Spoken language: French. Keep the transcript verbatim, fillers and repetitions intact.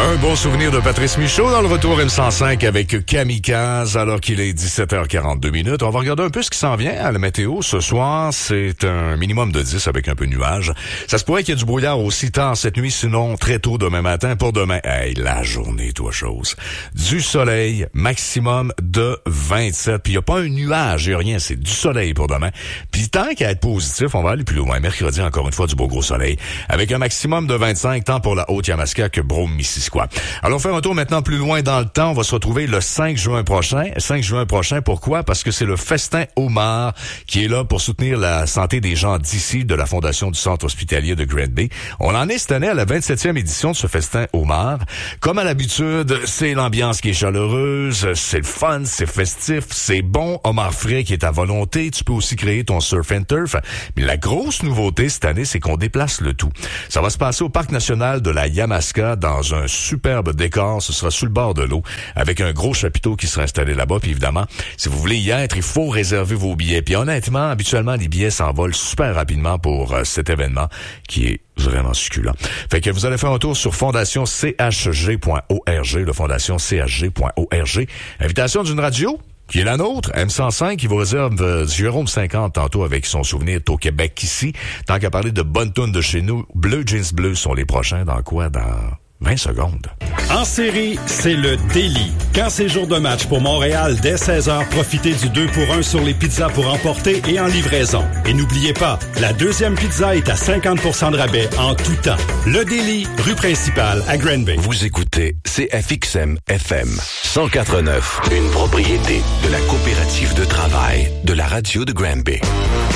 Un bon souvenir de Patrice Michaud dans le retour M cent cinq avec Kamikaze alors qu'il est dix-sept heures quarante-deux minutes. On va regarder un peu ce qui s'en vient à la météo. Ce soir, c'est un minimum de dix avec un peu de nuages. Ça se pourrait qu'il y ait du brouillard aussi tard cette nuit, sinon très tôt demain matin. Pour demain, hey, la journée, toi chose. Du soleil, maximum de vingt-sept. Puis il n'y a pas un nuage, il n'y a rien, c'est du soleil pour demain. Puis tant qu'à être positif, on va aller plus loin. Mercredi, encore une fois, du beau gros soleil. Avec un maximum de vingt-cinq, tant pour la Haute-Yamaska que Brome-Missisquoi. Alors, on fait un tour maintenant plus loin dans le temps. On va se retrouver le cinq juin prochain. cinq juin prochain, pourquoi? Parce que c'est le Festin Homard qui est là pour soutenir la santé des gens d'ici, de la Fondation du Centre hospitalier de Granby. On en est cette année à la vingt-septième édition de ce Festin Homard. Comme à l'habitude, c'est l'ambiance qui est chaleureuse, c'est le fun, c'est festif, c'est bon. Homard frais qui est à volonté. Tu peux aussi créer ton surf and turf. Mais la grosse nouveauté cette année, c'est qu'on déplace le tout. Ça va se passer au Parc national de la Yamaska dans un superbe décor. Ce sera sous le bord de l'eau avec un gros chapiteau qui sera installé là-bas. Puis évidemment, si vous voulez y être, il faut réserver vos billets. Puis honnêtement, habituellement, les billets s'envolent super rapidement pour euh, cet événement qui est vraiment succulent. Fait que vous allez faire un tour sur fondation c h g point org, le fondation c h g point org. Invitation d'une radio qui est la nôtre, M cent cinq, qui vous réserve euh, Jérôme cinquante tantôt avec son souvenir au Québec ici. Tant qu'à parler de bonnes tunes de chez nous, Bleu Jeans Bleu sont les prochains dans quoi? Dans vingt secondes. En série, c'est le délit. Quand c'est jour de match pour Montréal, dès seize heures, profitez du deux pour un sur les pizzas pour emporter et en livraison. Et n'oubliez pas, la deuxième pizza est à cinquante pour cent de rabais en tout temps. Le délit, rue principale à Granby. Vous écoutez C F X M F M cent quatre neuf, une propriété de la coopérative de travail de la radio de Granby.